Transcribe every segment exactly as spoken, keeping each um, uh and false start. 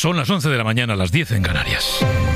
Son las once de la mañana, las diez en Canarias.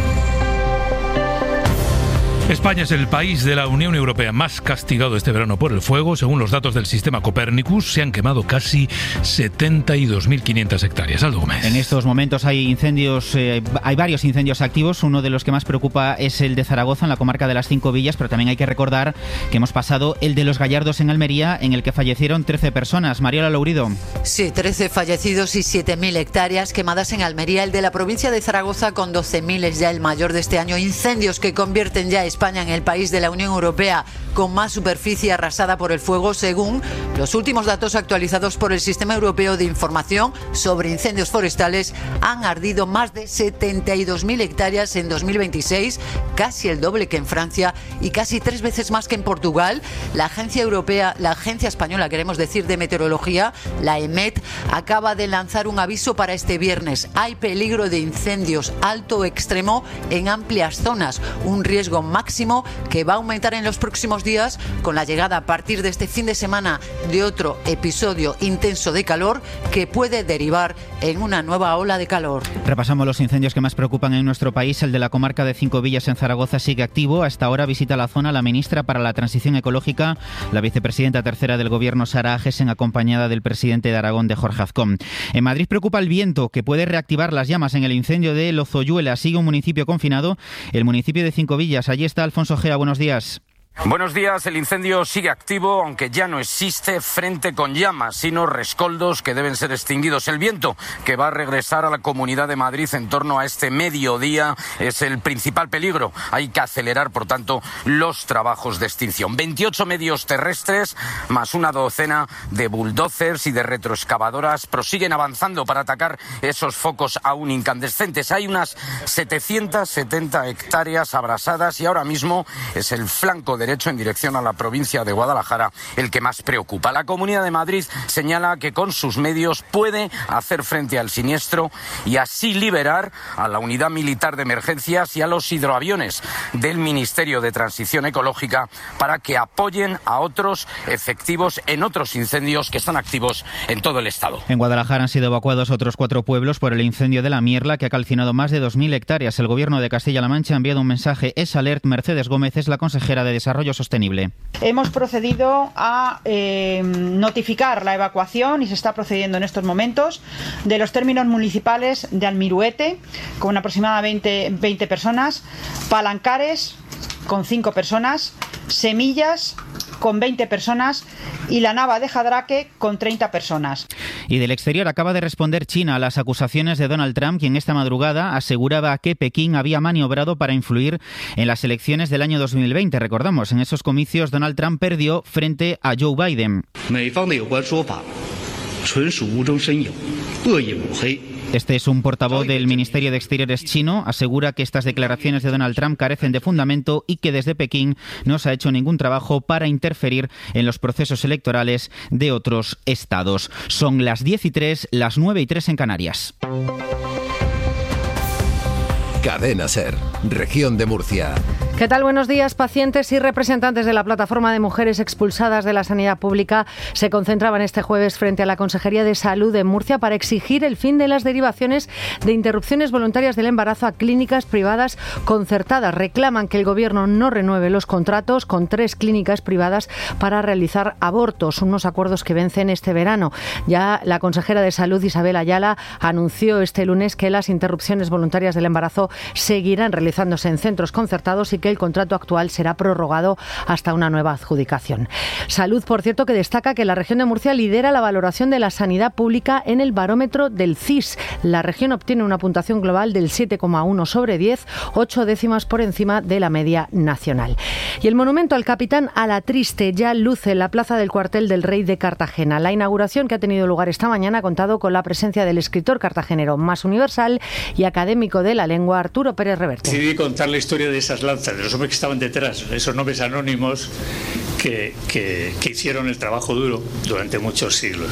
España es el país de la Unión Europea más castigado este verano por el fuego. Según los datos del sistema Copernicus, se han quemado casi setenta y dos mil quinientas hectáreas. Aldo Gómez. En estos momentos hay incendios, eh, hay varios incendios activos. Uno de los que más preocupa es el de Zaragoza, en la comarca de las Cinco Villas, pero también hay que recordar que hemos pasado el de Los Gallardos en Almería, en el que fallecieron trece personas. Mariola Lourido. Sí, trece fallecidos y siete mil hectáreas quemadas en Almería. El de la provincia de Zaragoza, con doce mil, es ya el mayor de este año. Incendios que convierten ya a España en el país de la Unión Europea con más superficie arrasada por el fuego, según los últimos datos actualizados por el Sistema Europeo de Información sobre Incendios Forestales. Han ardido más de setenta y dos mil hectáreas en dos mil veintiséis, casi el doble que en Francia y casi tres veces más que en Portugal. La agencia europea, la agencia española, queremos decir, de meteorología, la EMET, acaba de lanzar un aviso para este viernes. Hay peligro de incendios alto o extremo en amplias zonas, un riesgo máximo que va a aumentar en los próximos días con la llegada a partir de este fin de semana de otro episodio intenso de calor que puede derivar en una nueva ola de calor. Repasamos los incendios que más preocupan en nuestro país. El de la comarca de Cinco Villas en Zaragoza sigue activo. Hasta ahora visita la zona la ministra para la Transición Ecológica, la vicepresidenta tercera del Gobierno, Sara Agesen, acompañada del presidente de Aragón, de Jorge Azcón. En Madrid preocupa el viento, que puede reactivar las llamas en el incendio de Lozoyuela. Sigue un municipio confinado, el municipio de Cinco Villas. Allí está Alfonso Gea. Buenos días. Buenos días. El incendio sigue activo, aunque ya no existe frente con llamas, sino rescoldos que deben ser extinguidos. El viento que va a regresar a la Comunidad de Madrid en torno a este mediodía es el principal peligro. Hay que acelerar, por tanto, los trabajos de extinción. veintiocho medios terrestres más una docena de bulldozers y de retroexcavadoras prosiguen avanzando para atacar esos focos aún incandescentes. Hay unas setecientas setenta hectáreas abrasadas y ahora mismo es el flanco de derecho en dirección a la provincia de Guadalajara el que más preocupa. La Comunidad de Madrid señala que con sus medios puede hacer frente al siniestro y así liberar a la unidad militar de emergencias y a los hidroaviones del Ministerio de Transición Ecológica para que apoyen a otros efectivos en otros incendios que están activos en todo el estado. En Guadalajara han sido evacuados otros cuatro pueblos por el incendio de la Mierla, que ha calcinado más de dos mil hectáreas. El Gobierno de Castilla-La Mancha ha enviado un mensaje. Es alert. Mercedes Gómez es la consejera de Desarrollo Sostenible. Hemos procedido a eh, notificar la evacuación, y se está procediendo en estos momentos, de los términos municipales de Almiruete, con aproximadamente veinte personas, Palancares, con cinco personas, Semillas, con veinte personas, y la Nava de Jadraque, con treinta personas. Y del exterior acaba de responder China a las acusaciones de Donald Trump, quien esta madrugada aseguraba que Pekín había maniobrado para influir en las elecciones del año dos mil veinte. Recordamos, en esos comicios Donald Trump perdió frente a Joe Biden. Este es un portavoz del Ministerio de Exteriores chino. Asegura que estas declaraciones de Donald Trump carecen de fundamento y que desde Pekín no se ha hecho ningún trabajo para interferir en los procesos electorales de otros estados. Son las diez y tres, las nueve y tres en Canarias. Cadena SER, Región de Murcia. ¿Qué tal? Buenos días. Pacientes y representantes de la plataforma de mujeres expulsadas de la sanidad pública se concentraban este jueves frente a la Consejería de Salud de Murcia para exigir el fin de las derivaciones de interrupciones voluntarias del embarazo a clínicas privadas concertadas. Reclaman que el Gobierno no renueve los contratos con tres clínicas privadas para realizar abortos, unos acuerdos que vencen este verano. Ya la consejera de Salud, Isabel Ayala, anunció este lunes que las interrupciones voluntarias del embarazo seguirán realizándose en centros concertados y que el contrato actual será prorrogado hasta una nueva adjudicación. Salud, por cierto, que destaca que la región de Murcia lidera la valoración de la sanidad pública en el barómetro del C I S. La región obtiene una puntuación global del siete coma uno sobre diez, ocho décimas por encima de la media nacional. Y el monumento al capitán Alatriste ya luce en la plaza del cuartel del Rey de Cartagena. La inauguración, que ha tenido lugar esta mañana, ha contado con la presencia del escritor cartagenero más universal y académico de la lengua, Arturo Pérez Reverte. Decidí contar la historia de esas lanzas, de los hombres que estaban detrás, esos nombres anónimos que, que, que hicieron el trabajo duro durante muchos siglos.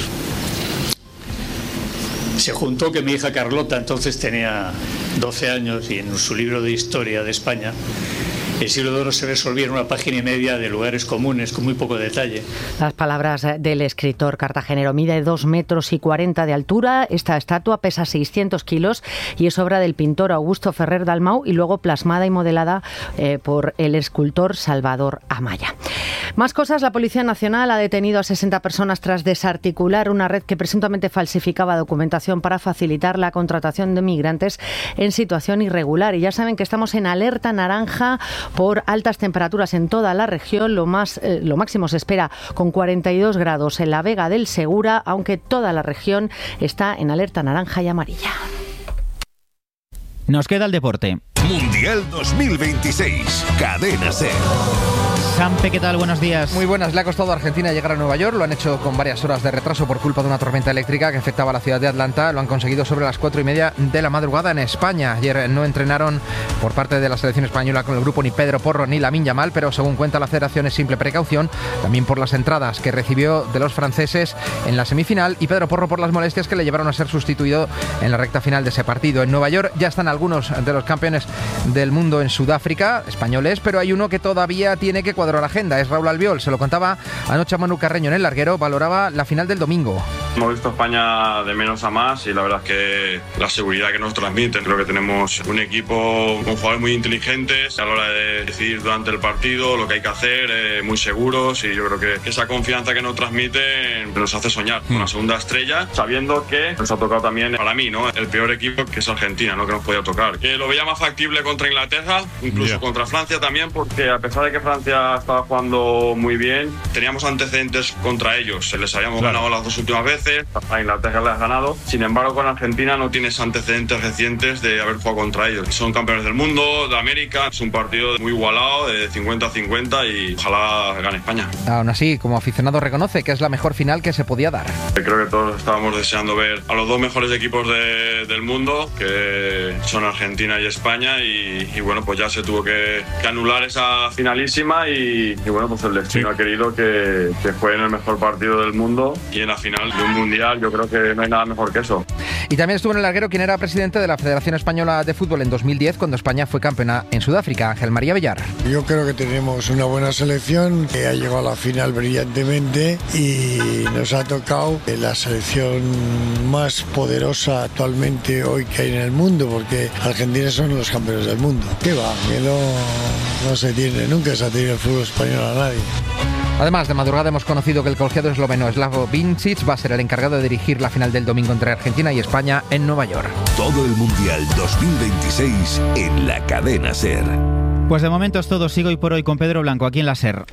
Se juntó que mi hija Carlota entonces tenía doce años y en su libro de historia de España el siglo de oro se resolvía en una página y media de lugares comunes con muy poco detalle. Las palabras del escritor cartagenero. Mide dos metros y cuarenta de altura. Esta estatua pesa seiscientos kilos y es obra del pintor Augusto Ferrer Dalmau y luego plasmada y modelada eh, por el escultor Salvador Amaya. Más cosas. La Policía Nacional ha detenido a sesenta personas tras desarticular una red que presuntamente falsificaba documentación para facilitar la contratación de migrantes en situación irregular. Y ya saben que estamos en alerta naranja por altas temperaturas en toda la región. Lo más, eh, lo máximo se espera con cuarenta y dos grados en la Vega del Segura, aunque toda la región está en alerta naranja y amarilla. Nos queda el deporte. Mundial dos mil veintiséis. Cadena SER. Sampe, ¿qué tal? Buenos días. Muy buenas. Le ha costado a Argentina llegar a Nueva York. Lo han hecho con varias horas de retraso por culpa de una tormenta eléctrica que afectaba a la ciudad de Atlanta. Lo han conseguido sobre las cuatro y media de la madrugada en España. Ayer no entrenaron por parte de la selección española con el grupo ni Pedro Porro ni Lamine Yamal, pero según cuenta la federación es simple precaución, también por las entradas que recibió de los franceses en la semifinal y Pedro Porro por las molestias que le llevaron a ser sustituido en la recta final de ese partido. En Nueva York ya están algunos de los campeones del mundo en Sudáfrica, españoles, pero hay uno que todavía tiene que cuadrar la agenda. Es Raúl Albiol. Se lo contaba anoche a Manu Carreño en el larguero. Valoraba la final del domingo. Hemos visto España de menos a más y la verdad es que la seguridad que nos transmiten, creo que tenemos un equipo con jugadores muy inteligentes a la hora de decidir durante el partido lo que hay que hacer, eh, muy seguros, y yo creo que esa confianza que nos transmiten nos hace soñar con una segunda estrella, sabiendo que nos ha tocado también, para mí, ¿no?, el peor equipo, que es Argentina, ¿no?, que nos podía tocar. Que lo veía más factible contra Inglaterra, incluso yeah. contra Francia también, porque a pesar de que Francia estaba jugando muy bien, teníamos antecedentes contra ellos. Se les habíamos claro. ganado las dos últimas veces, a Inglaterra les has ganado. Sin embargo, con Argentina no tienes antecedentes recientes de haber jugado contra ellos. Son campeones del mundo, de América. Es un partido muy igualado, de cincuenta a cincuenta, y ojalá gane España. Aún así, como aficionado, reconoce que es la mejor final que se podía dar. Creo que todos estábamos deseando ver a los dos mejores equipos de, del mundo, que son Argentina y España, y, y bueno, pues ya se tuvo que, que anular esa finalísima y, y bueno, pues el destino sí. ha querido que, que fue en el mejor partido del mundo y en la final de un mundial. Yo creo que no hay nada mejor que eso. Y también estuvo en el larguero quien era presidente de la Federación Española de Fútbol en dos mil diez, cuando España fue campeona en Sudáfrica, Ángel María Villar. Yo creo que tenemos una buena selección que ha llegado a la final brillantemente y nos ha tocado la selección más poderosa actualmente hoy que hay en el mundo, porque Argentina son los campeones del mundo. ¿Qué va? Que no, no se tiene, nunca se ha tenido el fútbol español a nadie. Además, de madrugada hemos conocido que el colegiado esloveno Slavko Vincic va a ser el encargado de dirigir la final del domingo entre Argentina y España en Nueva York. Todo el Mundial dos mil veintiséis en la Cadena SER. Pues de momento es todo. Sigo hoy por hoy con Pedro Blanco, aquí en la SER.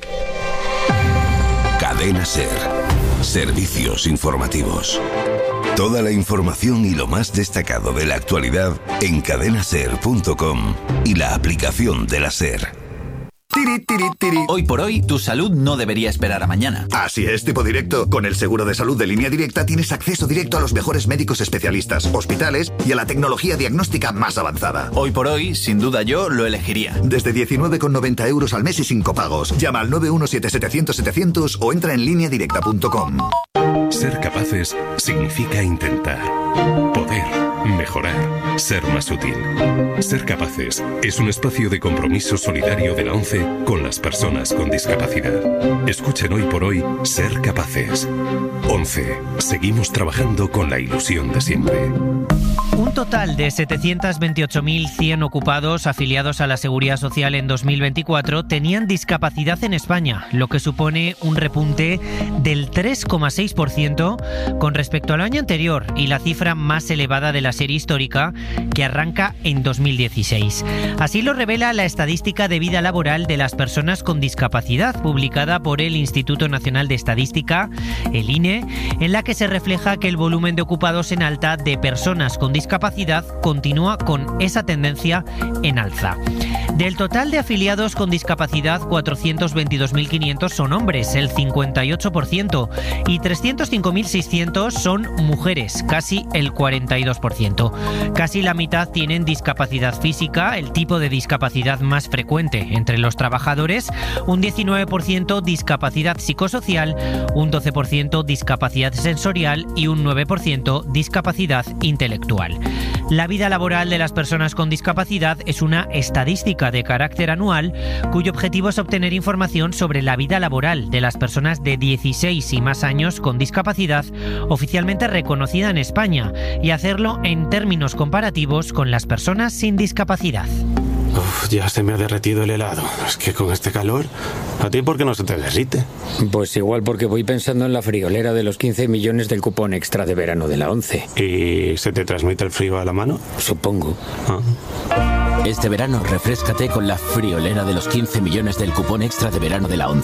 Cadena SER. Servicios informativos. Toda la información y lo más destacado de la actualidad en cadena ser punto com y la aplicación de la SER. Tiri, tiri, tiri. Hoy por hoy, tu salud no debería esperar a mañana. Así es, tipo directo. Con el seguro de salud de Línea Directa tienes acceso directo a los mejores médicos especialistas, hospitales y a la tecnología diagnóstica más avanzada. Hoy por hoy, sin duda yo lo elegiría. Desde diecinueve con noventa euros al mes y sin copagos. Llama al nueve uno siete setecientos setecientos o entra en línea directa punto com. Ser capaces significa intentar, poder, mejorar, ser más útil. Ser Capaces es un espacio de compromiso solidario de la ONCE con las personas con discapacidad. Escuchen hoy por hoy Ser Capaces. ONCE. Seguimos trabajando con la ilusión de siempre. Un total de setecientos veintiocho mil cien ocupados afiliados a la Seguridad Social en dos mil veinticuatro tenían discapacidad en España, lo que supone un repunte del tres coma seis por ciento con respecto al año anterior y la cifra más elevada de la serie histórica, que arranca en dos mil dieciséis. Así lo revela la estadística de vida laboral de las personas con discapacidad, publicada por el Instituto Nacional de Estadística, el I N E, en la que se refleja que el volumen de ocupados en alta de personas con discapacidad continúa con esa tendencia en alza. Del total de afiliados con discapacidad, cuatrocientos veintidós mil quinientos son hombres, el cincuenta y ocho por ciento, y trescientos cinco mil seiscientos son mujeres, casi el cuarenta y dos por ciento. Casi la mitad tienen discapacidad física, el tipo de discapacidad más frecuente entre los trabajadores, un diecinueve por ciento discapacidad psicosocial, un doce por ciento discapacidad sensorial y un nueve por ciento discapacidad intelectual. La vida laboral de las personas con discapacidad es una estadística de carácter anual cuyo objetivo es obtener información sobre la vida laboral de las personas de dieciséis y más años con discapacidad oficialmente reconocida en España y hacerlo en términos comparativos con las personas sin discapacidad. Uf, ya se me ha derretido el helado. Es que con este calor, ¿a ti por qué no se te derrite? Pues igual porque voy pensando en la friolera de los quince millones del cupón extra de verano de la ONCE. ¿Y se te transmite el frío a la mano? Supongo. Ah. Este verano refréscate con la friolera de los quince millones del cupón extra de verano de la ONCE.